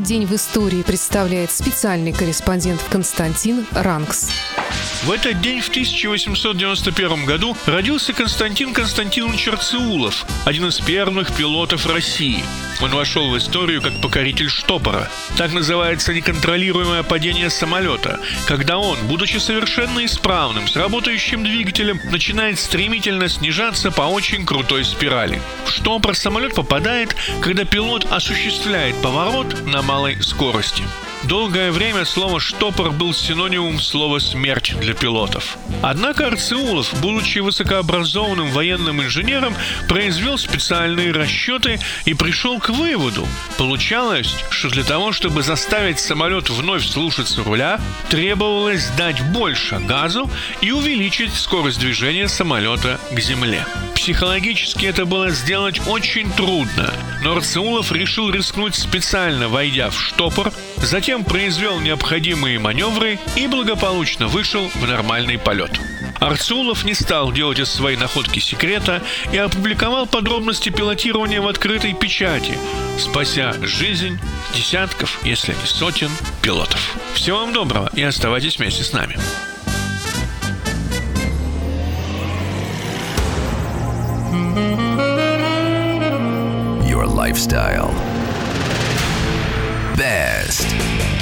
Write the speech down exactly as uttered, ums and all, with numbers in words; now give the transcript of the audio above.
день в истории представляет специальный корреспондент Константин Рангс. В этот день в тысяча восемьсот девяносто первом году родился Константин Константинович Арцеулов, один из первых пилотов России. Он вошел в историю как покоритель штопора. Так называется неконтролируемое падение самолета, когда он, будучи совершенно исправным, с работающим двигателем, начинает стремительно снижаться по очень крутой спирали. В штопор самолет попадает, когда пилот осуществляет поворот на малой скорости. Долгое время слово «штопор» был синонимом слова «смерть» для пилотов. Однако Арцеулов, будучи высокообразованным военным инженером, произвел специальные расчеты и пришел к выводу. Получалось, что для того, чтобы заставить самолет вновь слушаться руля, требовалось дать больше газу и увеличить скорость движения самолета к земле. Психологически это было сделать очень трудно, но Арцеулов решил рискнуть, специально войдя в штопор, затем произвел необходимые маневры и благополучно вышел в нормальный полет. Арцеулов не стал делать из своей находки секрета и опубликовал подробности пилотирования в открытой печати, спася жизнь десятков, если не сотен, пилотов. Всего вам доброго и оставайтесь вместе с нами. Your lifestyle. Best.